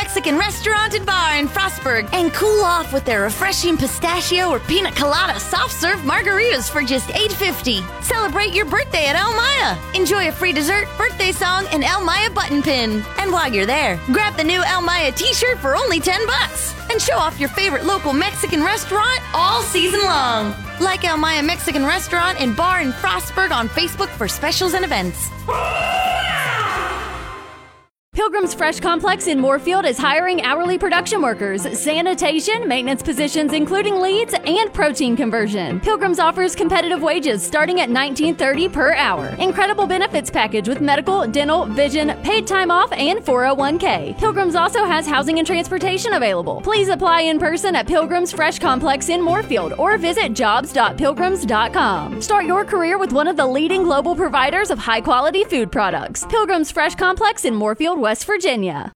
Mexican restaurant and bar in Frostburg and cool off with their refreshing pistachio or pina colada soft serve margaritas for just $8.50. Celebrate your birthday at El Maya. Enjoy a free dessert, birthday song, and El Maya button pin. And while you're there, grab the new El Maya t-shirt for only $10 and show off your favorite local Mexican restaurant all season long. Like El Maya Mexican Restaurant and Bar in Frostburg on Facebook for specials and events. Pilgrim's Fresh Complex in Moorfield is hiring hourly production workers, sanitation, maintenance positions including leads, and protein conversion. Pilgrim's offers competitive wages starting at $19.30 per hour. Incredible benefits package with medical, dental, vision, paid time off, and 401k. Pilgrim's also has housing and transportation available. Please apply in person at Pilgrim's Fresh Complex in Moorfield or visit jobs.pilgrims.com. Start your career with one of the leading global providers of high-quality food products. Pilgrim's Fresh Complex in Moorfield, West Virginia.